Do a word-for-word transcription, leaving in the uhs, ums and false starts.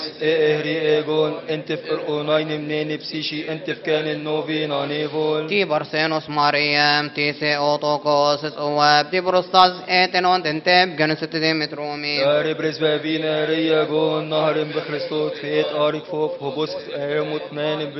إهري إيجون أنت في أرقوناين منين بسيشي أنت في كان النوفين عنيفول تي برسينوس مريم تي سي أوتوكوس أواب تي بروستاز إتنون تنتب جنست ديمترومي داري برزبابين ريا جون نهر بخريستوت فيت آريك فوف هبوس أيموت مان